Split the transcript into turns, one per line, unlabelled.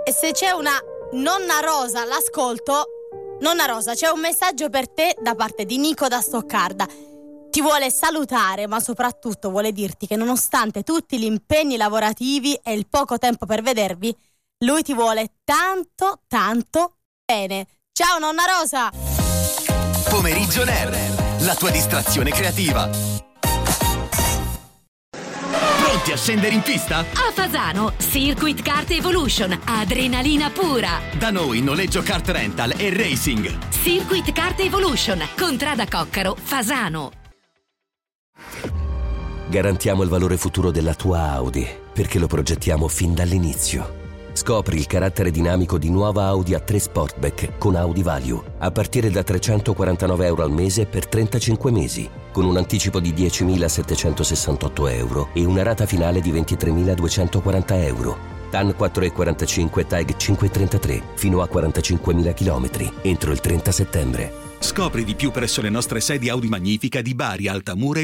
E se c'è una nonna Rosa, l'ascolto. Nonna Rosa, c'è un messaggio per te da parte di Nico da Stoccarda. Ti vuole salutare, ma soprattutto vuole dirti che nonostante tutti gli impegni lavorativi e il poco tempo per vedervi, lui ti vuole tanto, tanto bene. Ciao nonna Rosa!
Pomeriggio Nerd, la tua distrazione creativa. Pronti a scendere in pista?
A Fasano, Circuit Kart Evolution, adrenalina pura.
Da noi noleggio kart rental e racing.
Circuit Kart Evolution, Contrada Coccaro, Fasano.
Garantiamo il valore futuro della tua Audi, perché lo progettiamo fin dall'inizio. Scopri il carattere dinamico di nuova Audi A3 Sportback con Audi Value, a partire da €349 al mese per 35 mesi, con un anticipo di €10.768 e una rata finale di €23.240. TAN 4,45 TAG 5,33, fino a 45.000 km, entro il 30 settembre.
Scopri di più presso le nostre sedi Audi Magnifica di Bari, Altamura e